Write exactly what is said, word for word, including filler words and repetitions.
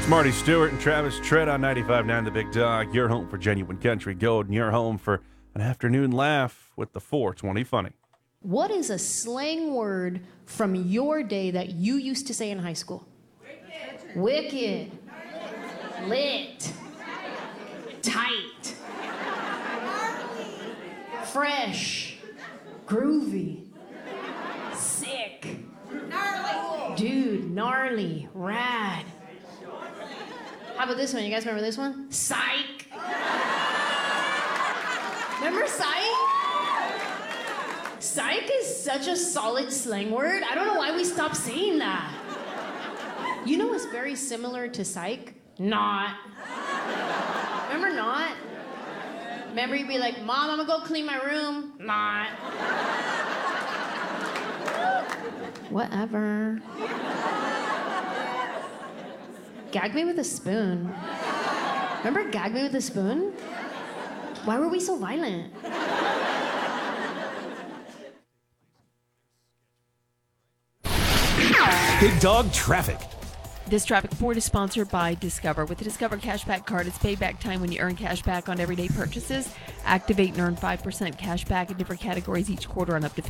Marty Stewart and Travis Tritt on ninety-five point nine The Big Dog. Your home for genuine country gold, and your home for an afternoon laugh with the four twenty Funny. What is a slang word from your day that you used to say in high school? Wicked. Wicked. Lit. Tight. Fresh. Groovy. Sick. Gnarly. Dude, gnarly. Rad. How about this one? You guys remember this one? Psych. Remember psych? Psych is such a solid slang word. I don't know why we stopped saying that. You know what's very similar to psych? Not. Remember not? Remember you'd be like, Mom, I'm gonna go clean my room. Not. Whatever. Gag me with a spoon. Remember gag me with a spoon? Why were we so violent? Big Dog Traffic. This traffic report is sponsored by Discover. With the Discover Cashback card, it's payback time when you earn cash back on everyday purchases. Activate and earn five percent cash back in different categories each quarter on up to